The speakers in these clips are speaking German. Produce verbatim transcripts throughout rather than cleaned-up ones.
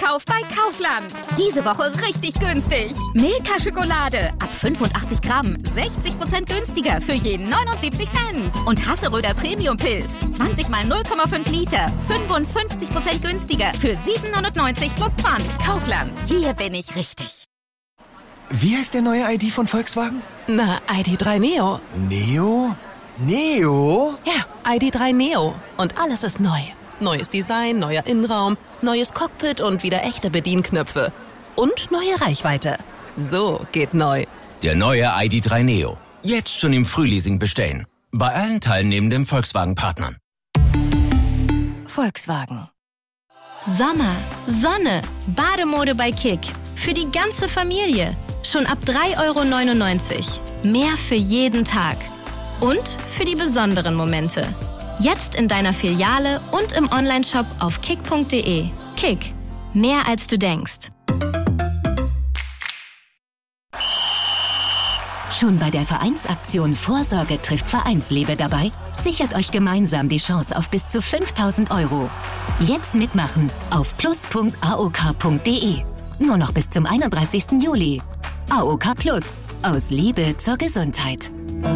Sonderverkauf bei Kaufland. Diese Woche richtig günstig. Milka-Schokolade ab fünfundachtzig Gramm, sechzig Prozent günstiger für jeden neunundsiebzig Cent. Und Hasseröder Premium-Pilz, zwanzig mal null Komma fünf Liter, fünfundfünfzig Prozent günstiger für siebenhundertneunzig plus Pfand. Kaufland, hier bin ich richtig. Wie heißt der neue I D von Volkswagen? Na, I D drei Neo. Neo? Neo? Ja, I D drei Neo. Und alles ist neu. Neues Design, neuer Innenraum, neues Cockpit und wieder echte Bedienknöpfe. Und neue Reichweite. So geht neu. Der neue I D drei Neo. Jetzt schon im Frühleasing bestellen. Bei allen teilnehmenden Volkswagen-Partnern. Volkswagen. Sommer, Sonne, Bademode bei Kick. Für die ganze Familie. Schon ab drei Euro neunundneunzig. Mehr für jeden Tag. Und für die besonderen Momente. Jetzt in deiner Filiale und im Onlineshop auf kick punkt de. Kick. Mehr als du denkst. Schon bei der Vereinsaktion Vorsorge trifft Vereinsliebe dabei? Sichert euch gemeinsam die Chance auf bis zu fünftausend Euro. Jetzt mitmachen auf plus punkt a o k punkt de. Nur noch bis zum einunddreißigsten Juli. A O K Plus. Aus Liebe zur Gesundheit.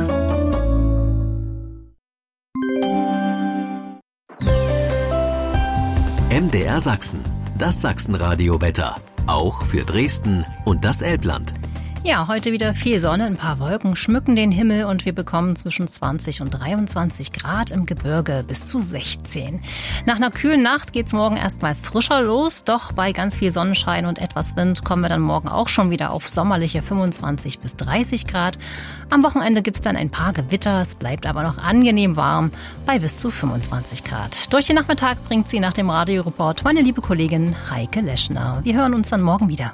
M D R Sachsen. Das Sachsenradio-Wetter. Auch für Dresden und das Elbland. Ja, heute wieder viel Sonne, ein paar Wolken schmücken den Himmel und wir bekommen zwischen zwanzig und dreiundzwanzig Grad, im Gebirge bis zu sechzehn. Nach einer kühlen Nacht geht's morgen erstmal frischer los, doch bei ganz viel Sonnenschein und etwas Wind kommen wir dann morgen auch schon wieder auf sommerliche fünfundzwanzig bis dreißig Grad. Am Wochenende gibt's dann ein paar Gewitter, es bleibt aber noch angenehm warm bei bis zu fünfundzwanzig Grad. Durch den Nachmittag bringt sie nach dem Radioreport meine liebe Kollegin Heike Leschner. Wir hören uns dann morgen wieder.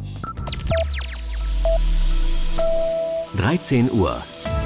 dreizehn Uhr.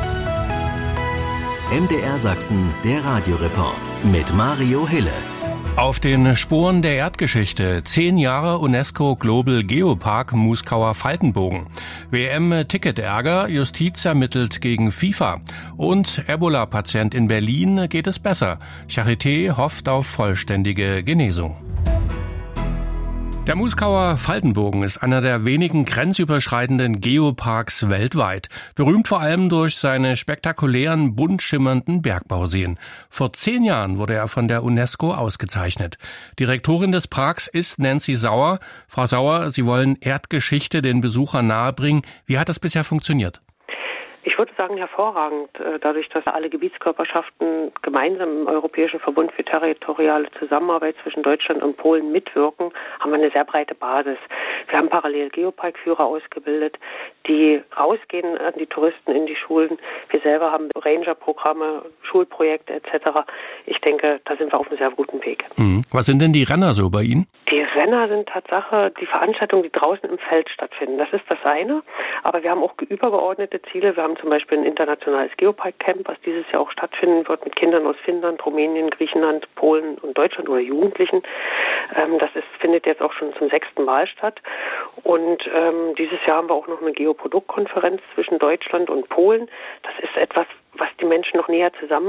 M D R Sachsen, der Radioreport mit Mario Hille. Auf den Spuren der Erdgeschichte. Zehn Jahre UNESCO Global Geopark Muskauer Faltenbogen. W M-Ticketärger, Justiz ermittelt gegen FIFA. Und Ebola-Patient in Berlin geht es besser. Charité hofft auf vollständige Genesung. Der Muskauer Faltenbogen ist einer der wenigen grenzüberschreitenden Geoparks weltweit. Berühmt vor allem durch seine spektakulären, bunt schimmernden Bergbauseen. Vor zehn Jahren wurde er von der UNESCO ausgezeichnet. Direktorin des Parks ist Nancy Sauer. Frau Sauer, Sie wollen Erdgeschichte den Besuchern nahebringen. Wie hat das bisher funktioniert? Ich würde sagen, hervorragend. Dadurch, dass alle Gebietskörperschaften gemeinsam im Europäischen Verbund für territoriale Zusammenarbeit zwischen Deutschland und Polen mitwirken, haben wir eine sehr breite Basis. Wir haben parallel Geoparkführer ausgebildet, die rausgehen an die Touristen in die Schulen. Wir selber haben Ranger-Programme, Schulprojekte et cetera. Ich denke, da sind wir auf einem sehr guten Weg. Mhm. Was sind denn die Renner so bei Ihnen? Die Renner sind Tatsache die Veranstaltungen, die draußen im Feld stattfinden. Das ist das eine. Aber wir haben auch übergeordnete Ziele. Wir haben zum Beispiel ein internationales Geopark-Camp, was dieses Jahr auch stattfinden wird mit Kindern aus Finnland, Rumänien, Griechenland, Polen und Deutschland oder Jugendlichen. Ähm, das ist, findet jetzt auch schon zum sechsten Mal statt. Und ähm, dieses Jahr haben wir auch noch eine Geoproduktkonferenz zwischen Deutschland und Polen. Das ist etwas, was die Menschen noch näher zusammen